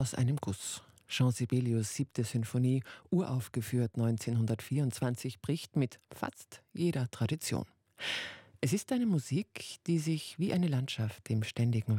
Aus einem Guss. Jean Sibelius' 7. Sinfonie, uraufgeführt 1924, bricht mit fast jeder Tradition. Es ist eine Musik, die sich wie eine Landschaft im ständigen